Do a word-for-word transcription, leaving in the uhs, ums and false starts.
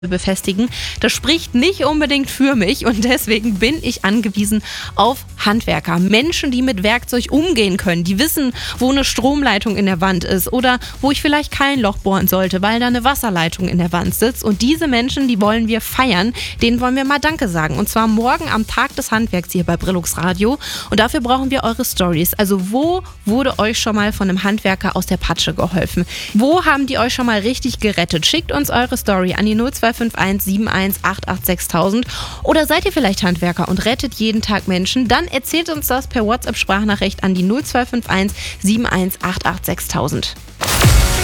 befestigen. Das spricht nicht unbedingt für mich und deswegen bin ich angewiesen auf Handwerker. Menschen, die mit Werkzeug umgehen können, die wissen, wo eine Stromleitung in der Wand ist oder wo ich vielleicht kein Loch bohren sollte, weil da eine Wasserleitung in der Wand sitzt. Und diese Menschen, die wollen wir feiern, denen wollen wir mal Danke sagen. Und zwar morgen am Tag des Handwerks hier bei Brillux Radio. Und dafür brauchen wir eure Stories. Also wo wurde euch schon mal von einem Handwerker aus der Patsche geholfen? Wo haben die euch schon mal richtig gerettet? Schickt uns eure Story an die null zwei fünf eins sieben eins acht acht sechstausend. Oder seid ihr vielleicht Handwerker und rettet jeden Tag Menschen? Dann erzählt uns das per WhatsApp-Sprachnachricht an die null zwei fünf eins sieben eins acht acht sechstausend.